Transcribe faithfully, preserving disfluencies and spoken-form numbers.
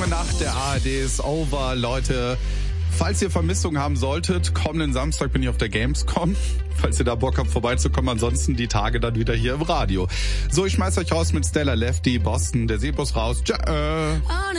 lange Nacht der A R D ist over, Leute. Falls ihr Vermissung haben solltet, kommenden Samstag bin ich auf der Gamescom. Falls ihr da Bock habt, vorbeizukommen, ansonsten die Tage dann wieder hier im Radio. So, ich schmeiß euch raus mit Stella Lefty, Boston, der Seebus raus. Tschö.